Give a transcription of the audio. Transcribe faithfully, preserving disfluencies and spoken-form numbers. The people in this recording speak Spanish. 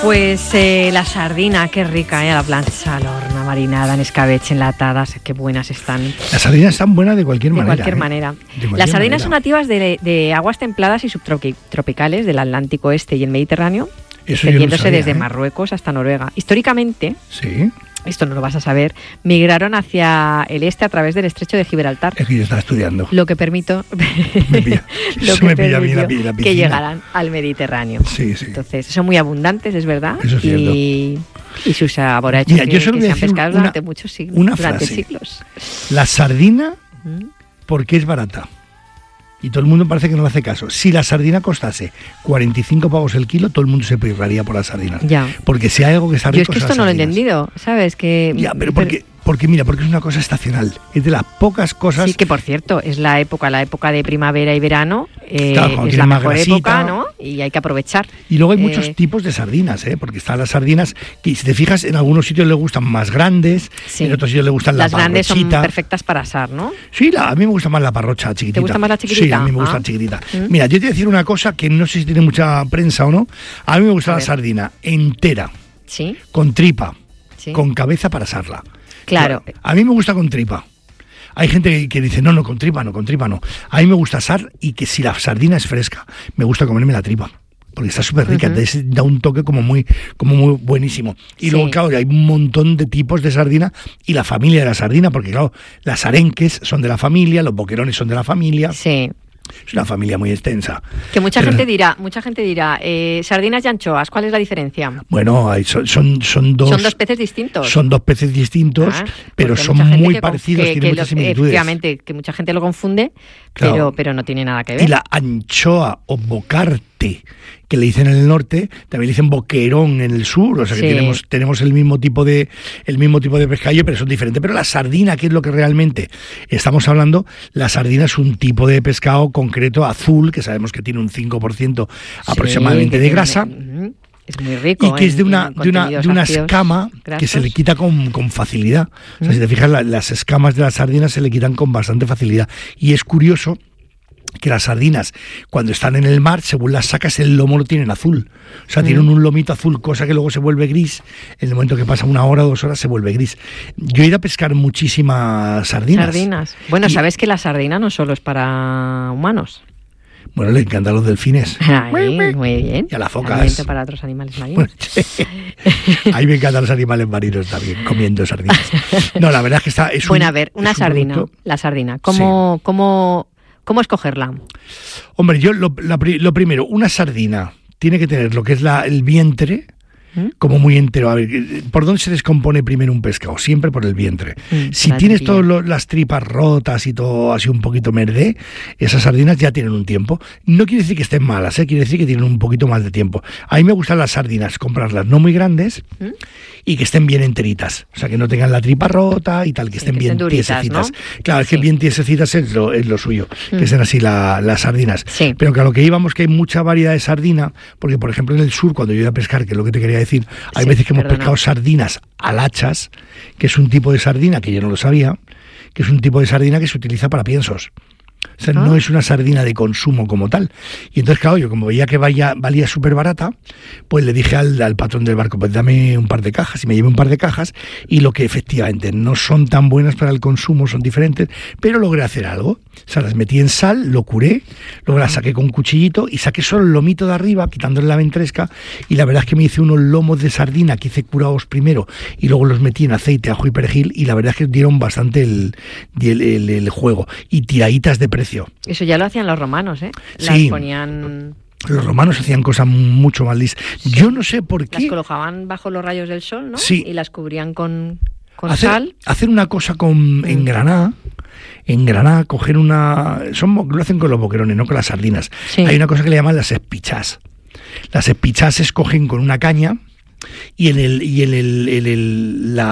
Pues eh, la sardina, qué rica, ¿eh? A la plancha, al horno, marinada, en escabeche, enlatadas, qué buenas están. Las sardinas están buenas de cualquier de manera. Cualquier ¿eh? manera. De cualquier Las sardinas manera. son nativas de, de aguas templadas y subtropicales del Atlántico Este y el Mediterráneo, Eso yo no extendiéndose sabía, desde ¿eh? Marruecos hasta Noruega. Históricamente, Sí. esto no lo vas a saber, migraron hacia el este a través del estrecho de Gibraltar. Es que yo estaba estudiando. Lo que permito, Me pilla. lo Eso que me pilla a mí la, permitió la que piscina. llegaran al Mediterráneo. Sí, sí. Entonces, son muy abundantes, es verdad. Eso es cierto. y, y su sabor ha hecho Mira, que, yo solo que voy a se han decir pescado una- durante muchos siglos. una durante frase. siglos. La sardina, ¿Mm? porque es barata. Y todo el mundo parece que no le hace caso. Si la sardina costase cuarenta y cinco pavos el kilo, todo el mundo se pirraría por las sardinas. Ya. Porque si hay algo que está Yo rico es que son esto las no lo he sardinas. entendido, ¿sabes? Que, Ya, pero porque, porque mira, porque es una cosa estacional. Es de las pocas cosas... Sí, que por cierto, es la época, la época de primavera y verano, eh, Claro, cuando es tiene la más mejor grasita. época, ¿no? Y hay que aprovechar. Y luego hay Eh, muchos tipos de sardinas, ¿eh? Porque están las sardinas que, si te fijas, en algunos sitios le gustan más grandes, Sí. en otros sitios le gustan Las la grandes son parrochita. perfectas para asar, ¿no? Sí, la- a mí me gusta más la parrocha chiquitita. ¿Te gusta más la chiquitita? Sí, a mí me gusta Ah. la chiquitita. ¿Mm? Mira, yo te voy a decir una cosa que no sé si tiene mucha prensa o no. A mí me gusta A la ver. sardina entera, Sí, con tripa, sí. con cabeza para asarla. Claro. Yo- a mí me gusta con tripa. Hay gente que, que dice, no, no, con tripa no, con tripa no. A mí me gusta asar y que si la sardina es fresca, me gusta comerme la tripa. Porque está súper rica, Ujú. entonces da un toque como muy, como muy buenísimo. Y Sí. luego, claro, hay un montón de tipos de sardina y la familia de la sardina, porque claro, las arenques son de la familia, los boquerones son de la familia. Sí. Es una familia muy extensa. Que mucha Pero- gente dirá, mucha gente dirá, eh, sardinas y anchoas, ¿cuál es la diferencia? Bueno, hay- son, son, son dos... Son dos peces distintos. Son dos peces distintos, Ah, pero porque son mucha gente muy que con- parecidos, que- tienen que muchas lo- similitudes. Efectivamente, que mucha gente lo confunde, Claro. pero, pero no tiene nada que ver. Y la anchoa o bocarte, que le dicen en el norte, también le dicen boquerón en el sur, o sea que Sí. tenemos, tenemos el mismo tipo de el mismo tipo de pescadillo, pero son diferentes. Pero la sardina, que es lo que realmente estamos hablando, la sardina es un tipo de pescado concreto azul, que sabemos que tiene un cinco por ciento Sí, aproximadamente que de tiene- grasa. ujú, es muy rico. Y que es de en- una, en de una, de contenidos una ácidos escama que grasos. se le quita con, con facilidad. O sea, Mm. si te fijas, la- las escamas de las sardinas se le quitan con bastante facilidad. Y es curioso que las sardinas, cuando están en el mar, según las sacas, el lomo lo tienen azul. O sea, Mm. tienen un lomito azul, cosa que luego se vuelve gris. En el momento que pasa una hora o dos horas, se vuelve gris. Yo he ido a pescar muchísimas sardinas. Sardinas. Bueno, Y- sabes que la sardina no solo es para humanos. Bueno, le encantan los delfines. Ahí, muy bien. Y a las focas. Alimento para otros animales marinos. A mí me encantan los animales marinos también, comiendo sardinas. No, la verdad es que está... Es Bueno, un- a ver, una es un sardina. producto- La sardina. ¿Cómo, cómo, cómo escogerla? Hombre, yo lo, la pri- lo primero, una sardina tiene que tener lo que es la, el vientre ¿Mm? como muy entero. A ver, ¿por dónde se descompone primero un pescado? Siempre por el vientre. Mm, Si la tienes tripilla. todas las tripas rotas y todo así un poquito merdé, esas sardinas ya tienen un tiempo. No quiere decir que estén malas, ¿eh? Quiere decir que tienen un poquito más de tiempo. A mí me gustan las sardinas, comprarlas no muy grandes ¿Mm? y que estén bien enteritas. O sea, que no tengan la tripa rota y tal, que Sí, estén que bien estén duritas, tiesecitas. ¿no? Claro, es que Sí. bien tiesecitas es lo, es lo suyo, Mm. que sean así la- las sardinas. Sí. Pero que a lo que íbamos, que hay mucha variedad de sardina, porque por ejemplo en el sur, cuando yo iba a pescar, que es lo que te quería decir, hay Sí, veces que hemos perdona. pescado sardinas alachas, que es un tipo de sardina que yo no lo sabía, que es un tipo de sardina que se utiliza para piensos. O sea, Ah. no es una sardina de consumo como tal. Y entonces, claro, yo como veía que vaya, valía súper barata, pues le dije al, al patrón del barco, pues dame un par de cajas. Y me llevé un par de cajas, y lo que efectivamente no son tan buenas para el consumo, son diferentes, pero logré hacer algo. O sea, las metí en sal, lo curé, luego las saqué con un cuchillito y saqué solo el lomito de arriba, quitándole la ventresca, y la verdad es que me hice unos lomos de sardina que hice curados primero, y luego los metí en aceite, ajo y perejil, y la verdad es que dieron bastante el, el, el- el juego. Y tiraditas de precio. Eso ya lo hacían los romanos, ¿eh? Las Sí. ponían, Los romanos hacían cosas mucho más listas. Yo no sé por las qué colocaban bajo los rayos del sol, ¿no? Sí. Y las cubrían con, con hacer, sal. hacer una cosa con en Granada, en Granada coger una... Son, bo- lo hacen con los boquerones, no con las sardinas. Sí. Hay una cosa que le llaman las espichás. Las espichás se escogen con una caña y en el, y en el, en el la,